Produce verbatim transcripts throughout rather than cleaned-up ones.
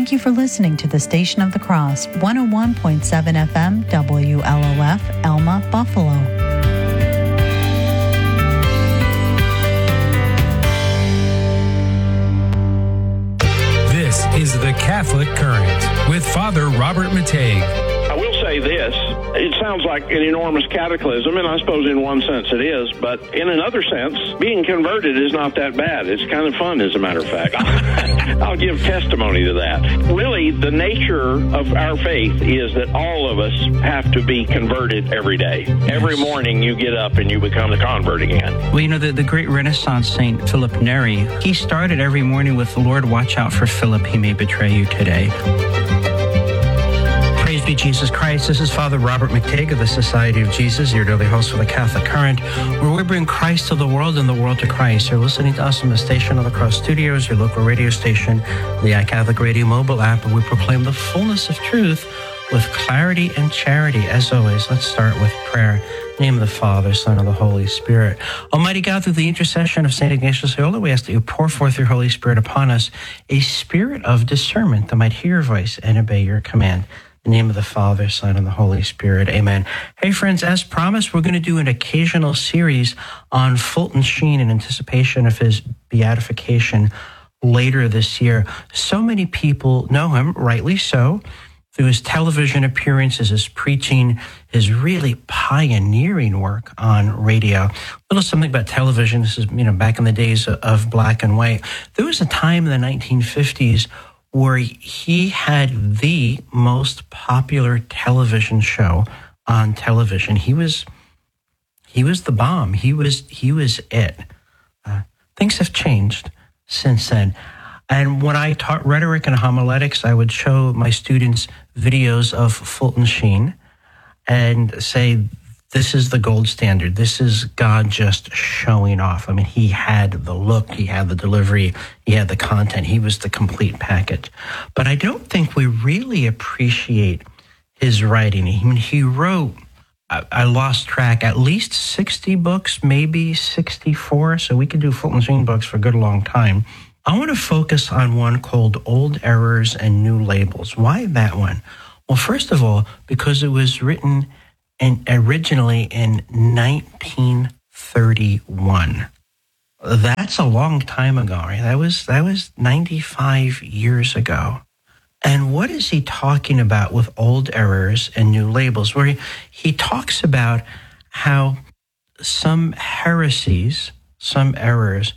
Thank you for listening to the Station of the Cross, one oh one point seven F M, W L O F, Elma, Buffalo. This is the Catholic Current with Father Robert Matei. I will say this, it sounds like an enormous cataclysm, and I suppose in one sense it is, but in another sense, being converted is not that bad. It's kind of fun, as a matter of fact. I'll give testimony to that. Really, the nature of our faith is that all of us have to be converted every day. Every morning you get up and you become a convert again. Well, you know, the, the great Renaissance saint Philip Neri, he started every morning with, "Lord, watch out for Philip, he may betray you today." Praise be Jesus Christ. This is Father Robert McTague of the Society of Jesus, your daily host for the Catholic Current, where we bring Christ to the world and the world to Christ. You're listening to us on the Station of the Cross Studios, your local radio station, the iCatholic Radio mobile app, and we proclaim the fullness of truth with clarity and charity. As always, let's start with prayer. In the name of the Father, Son, and the Holy Spirit. Almighty God, through the intercession of Saint Ignatius Loyola, we ask that you pour forth your Holy Spirit upon us, a spirit of discernment that might hear your voice and obey your command. In the name of the Father, Son, and the Holy Spirit. Amen. Hey, friends, as promised, we're going to do an occasional series on Fulton Sheen in anticipation of his beatification later this year. So many people know him, rightly so, through his television appearances, his preaching, his really pioneering work on radio. A little something about television. This is, you know, back in the days of black and white. There was a time in the nineteen fifties where he had the most popular television show on television. He was, he was the bomb. He was, he was it. Uh, things have changed since then. And when I taught rhetoric and homiletics, I would show my students videos of Fulton Sheen and say, this is the gold standard. This is God just showing off. I mean, he had the look, he had the delivery, he had the content. He was the complete package. But I don't think we really appreciate his writing. I mean, he wrote, I, I lost track, at least sixty books, maybe sixty-four. So we could do Fulton Sheen books for a good long time. I want to focus on one called Old Errors and New Labels. Why that one? Well, first of all, because it was written and originally in nineteen thirty-one. That's a long time ago, right? That was that was ninety-five years ago. And what is he talking about with Old Errors and New Labels? Where he, he talks about how some heresies, some errors,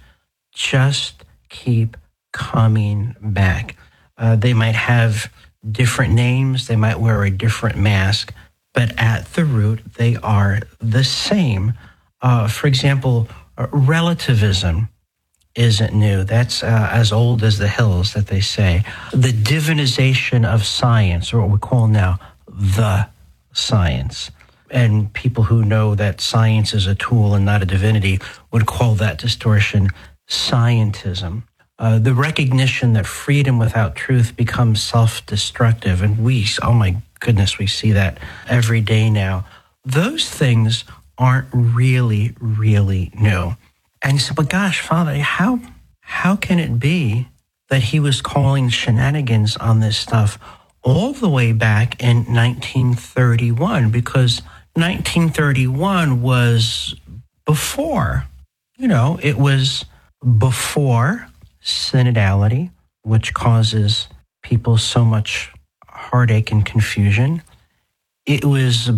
just keep coming back. Uh, they might have different names, they might wear a different mask, but at the root, they are the same. Uh, for example, uh, relativism isn't new. That's uh, as old as the hills, that they say. The divinization of science, or what we call now the science. And people who know that science is a tool and not a divinity would call that distortion scientism. Uh, the recognition that freedom without truth becomes self-destructive. And we, oh my goodness, we see that every day now. Those things aren't really, really new. And you said, but gosh, Father, how how can it be that he was calling shenanigans on this stuff all the way back in nineteen thirty-one? Because nineteen thirty-one was before, you know, it was before synodality, which causes people so much heartache and confusion. It was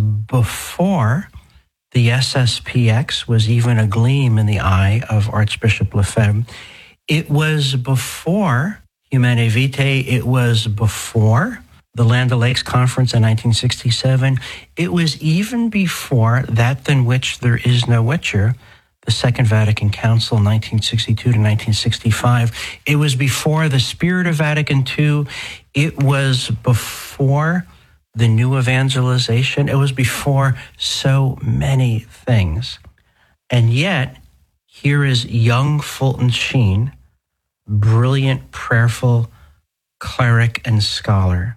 before the S S P X was even a gleam in the eye of Archbishop Lefebvre. It was before Humanae Vitae. It was before the Land O'Lakes Conference in nineteen sixty-seven. It was even before that than which there is no witcher, the Second Vatican Council, nineteen sixty-two to nineteen sixty-five. It was before the Spirit of Vatican two. It was before the new evangelization. It was before so many things. And yet, here is young Fulton Sheen, brilliant, prayerful cleric and scholar,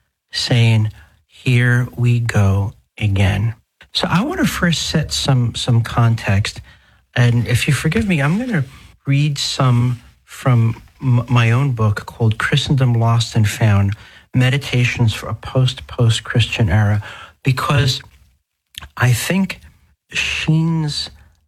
saying, here we go again. So I want to first set some, some context. And if you forgive me, I'm going to read some from m- my own book called Christendom Lost and Found, Meditations for a Post-Post-Christian Era, because I think Sheen's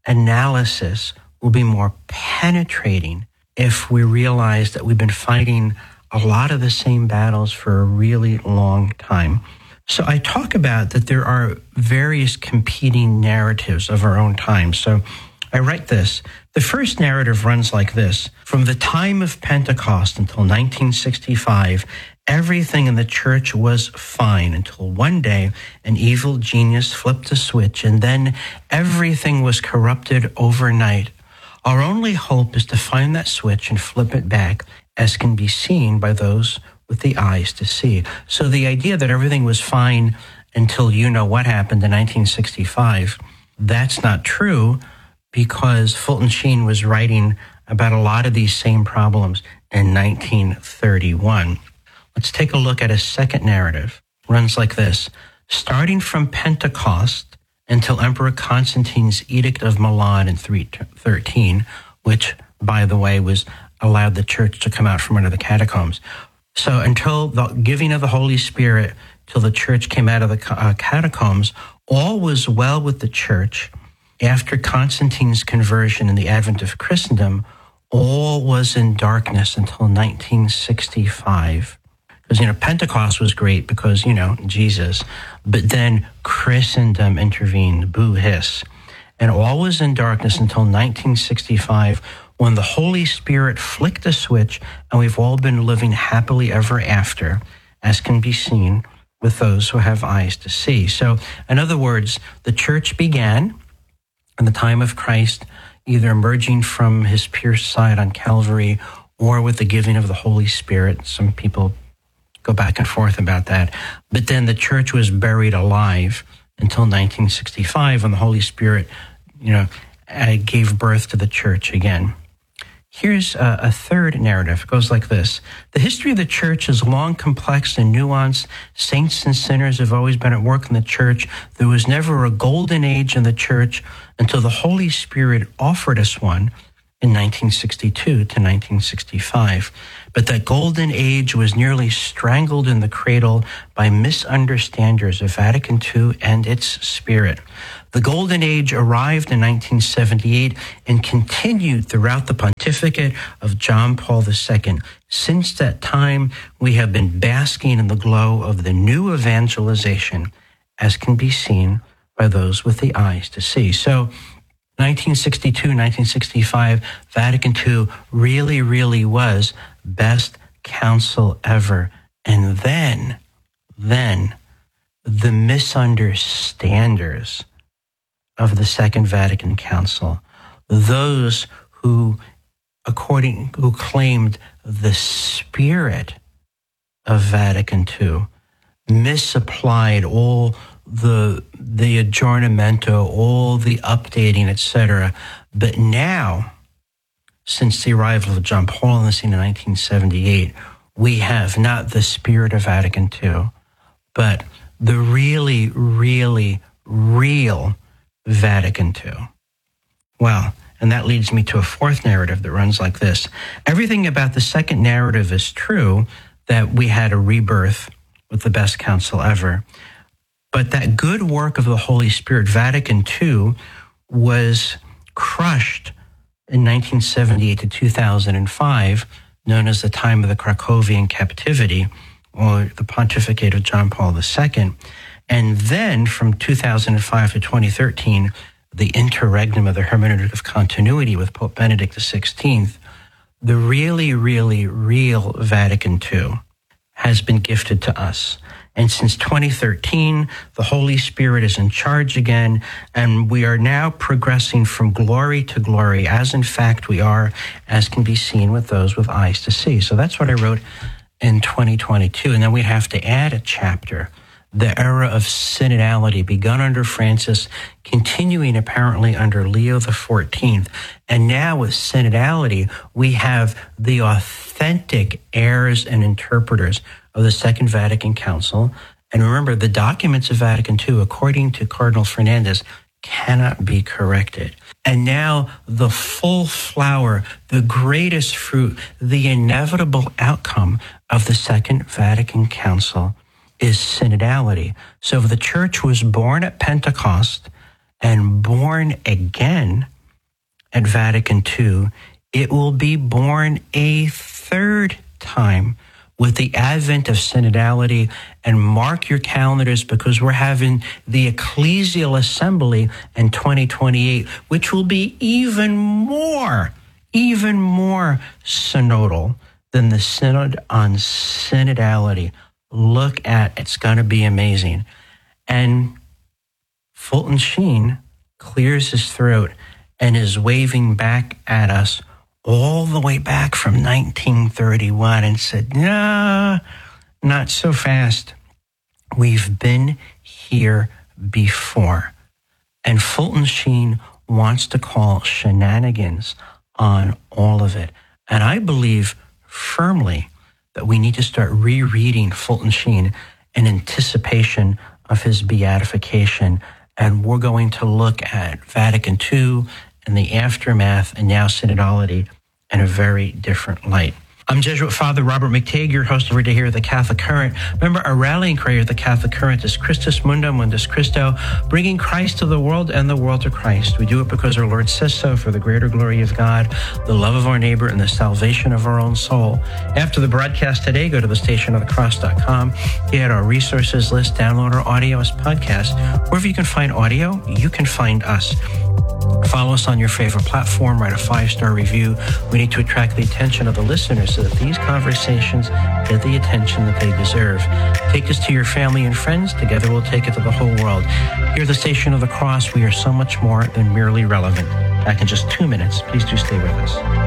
analysis will be more penetrating if we realize that we've been fighting a lot of the same battles for a really long time. So I talk about that there are various competing narratives of our own time. So I write this. The first narrative runs like this. From the time of Pentecost until nineteen sixty-five, everything in the church was fine until one day an evil genius flipped a switch, and then everything was corrupted overnight. Our only hope is to find that switch and flip it back, as can be seen by those with the eyes to see. So the idea that everything was fine until you know what happened in nineteen sixty-five, that's not true, because Fulton Sheen was writing about a lot of these same problems in nineteen thirty-one. Let's take a look at a second narrative. It runs like this. Starting from Pentecost until Emperor Constantine's Edict of Milan in three thirteen, which, by the way, was allowed the church to come out from under the catacombs. So until the giving of the Holy Spirit, till the church came out of the uh, catacombs, all was well with the church. After Constantine's conversion and the advent of Christendom, all was in darkness until nineteen sixty-five. Because, you know, Pentecost was great because, you know, Jesus, but then Christendom intervened, boo hiss. And all was in darkness until nineteen sixty-five, when the Holy Spirit flicked a switch, and we've all been living happily ever after, as can be seen with those who have eyes to see. So, in other words, the church began in the time of Christ, either emerging from his pierced side on Calvary or with the giving of the Holy Spirit. Some people go back and forth about that. But then the church was buried alive until nineteen sixty-five, when the Holy Spirit, you know, gave birth to the church again. Here's a, a third narrative. It goes like this. The history of the church is long, complex, and nuanced. Saints and sinners have always been at work in the church. There was never a golden age in the church until the Holy Spirit offered us one in nineteen sixty-two to nineteen sixty-five. But that golden age was nearly strangled in the cradle by misunderstanders of Vatican Two and its spirit. The golden age arrived in nineteen seventy-eight and continued throughout the pontificate of John Paul the Second. Since that time, we have been basking in the glow of the new evangelization, as can be seen by those with the eyes to see. So nineteen sixty-two, nineteen sixty-five, Vatican Two really, really was best council ever. And then, then, the misunderstanders of the Second Vatican Council, those who, according, who claimed the spirit of Vatican Two, misapplied all the the aggiornamento, all the updating, et cetera. But now, since the arrival of John Paul on the scene in nineteen seventy-eight, we have not the spirit of Vatican Two, but the really, really, real Vatican Two. Well, and that leads me to a fourth narrative that runs like this. Everything about the second narrative is true, that we had a rebirth with the best council ever. But that good work of the Holy Spirit, Vatican Two, was crushed in nineteen seventy-eight to two thousand five, known as the time of the Krakowian captivity, or the pontificate of John Paul the Second. And then from two thousand five to twenty thirteen, the interregnum of the hermeneutic of continuity with Pope Benedict the sixteenth, the really, really, real Vatican Two has been gifted to us. And since twenty thirteen, the Holy Spirit is in charge again, and we are now progressing from glory to glory, as in fact we are, as can be seen with those with eyes to see. So that's what I wrote in twenty twenty-two. And then we have to add a chapter, the era of synodality, begun under Francis, continuing apparently under Leo the fourteenth. And now with synodality, we have the authentic heirs and interpreters of the Second Vatican Council. And remember, the documents of Vatican Two, according to Cardinal Fernandez, cannot be corrected. And now the full flower, the greatest fruit, the inevitable outcome of the Second Vatican Council is synodality. So if the church was born at Pentecost and born again at Vatican Two, it will be born a third time with the advent of synodality. And mark your calendars, because we're having the Ecclesial Assembly in twenty twenty-eight, which will be even more, even more synodal than the Synod on Synodality. Look at, it's going to be amazing. And Fulton Sheen clears his throat and is waving back at us all the way back from nineteen thirty-one and said, nah, not so fast. We've been here before. And Fulton Sheen wants to call shenanigans on all of it. And I believe firmly that we need to start rereading Fulton Sheen in anticipation of his beatification. And we're going to look at Vatican Two and the aftermath, and now synodality, in a very different light. I'm Jesuit Father Robert McTeigue, your host over here at the Catholic Current. Remember, our rallying cry at the Catholic Current is Christus Mundum Mundus Christo, bringing Christ to the world and the world to Christ. We do it because our Lord says so, for the greater glory of God, the love of our neighbor, and the salvation of our own soul. After the broadcast today, go to the station of the cross dot com, get our resources list, download our audio as podcast. Wherever you can find audio, you can find us. Follow us on your favorite platform, write a five-star review. We need to attract the attention of the listeners so that these conversations get the attention that they deserve. Take this to your family and friends. Together we'll take it to the whole world. Here at the Station of the Cross, we are so much more than merely relevant. Back in just two minutes. Please do stay with us.